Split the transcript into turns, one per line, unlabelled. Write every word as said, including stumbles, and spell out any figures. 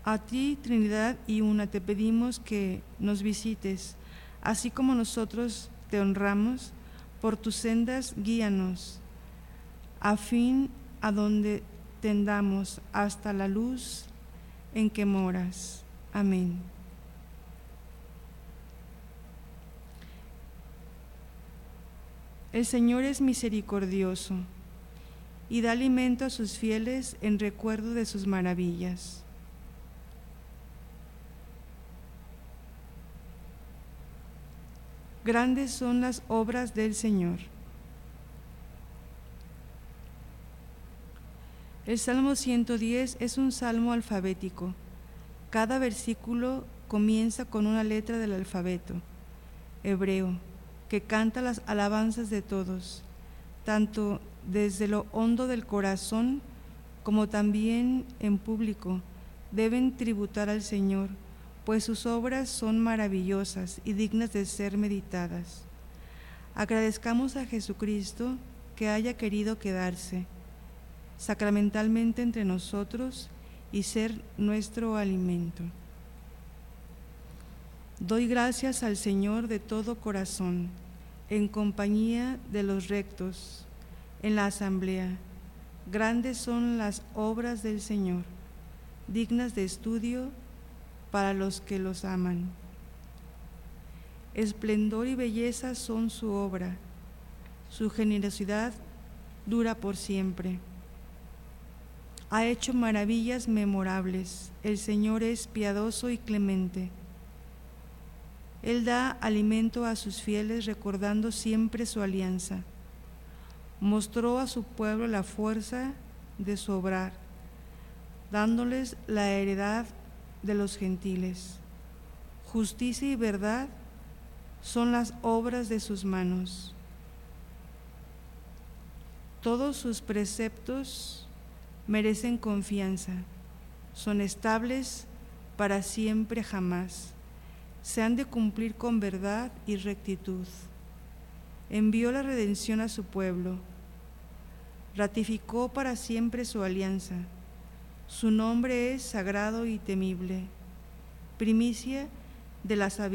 A ti, Trinidad y una, te pedimos que nos visites, así como nosotros te honramos, por tus sendas guíanos, a fin a donde tendamos hasta la luz en que moras. Amén. El Señor es misericordioso y da alimento a sus fieles en recuerdo de sus maravillas. Grandes son las obras del Señor. El Salmo ciento diez es un salmo alfabético. Cada versículo comienza con una letra del alfabeto hebreo, que canta las alabanzas de todos, tanto desde lo hondo del corazón como también en público. Deben tributar al Señor, pues sus obras son maravillosas y dignas de ser meditadas. Agradezcamos a Jesucristo que haya querido quedarse sacramentalmente entre nosotros y ser nuestro alimento. Doy gracias al Señor de todo corazón, en compañía de los rectos, en la asamblea. Grandes son las obras del Señor, dignas de estudio para los que los aman. Esplendor y belleza son su obra, su generosidad dura por siempre. Ha hecho maravillas memorables, el Señor es piadoso y clemente. Él da alimento a sus fieles recordando siempre su alianza. Mostró a su pueblo la fuerza de su obrar, dándoles la heredad de los gentiles. Justicia y verdad son las obras de sus manos. Todos sus preceptos merecen confianza, son estables para siempre jamás. Se han de cumplir con verdad y rectitud. Envió la redención a su pueblo, ratificó para siempre su alianza. Su nombre es sagrado y temible, primicia de la sabiduría